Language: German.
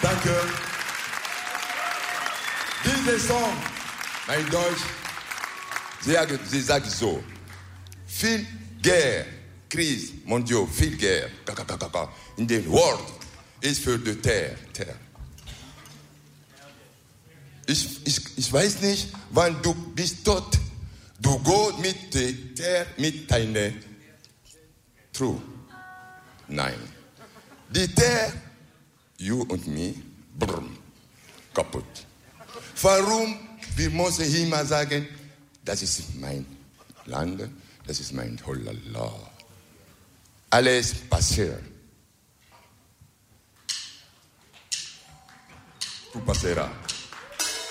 Danke. Dieser Song, mein Deutsch, sie sagt so, viel Guerre, Krise, mondiale, viel Guerre, in der World ist für die Terre. Ich weiß nicht, wann du bist tot, du gehst mit der Terre, mit deiner True. Nein. Die Terre, you und me, kaputt. Warum? Wir müssen immer sagen, das ist mein Land, das ist mein Holala. Alles passiert. Tu passerà.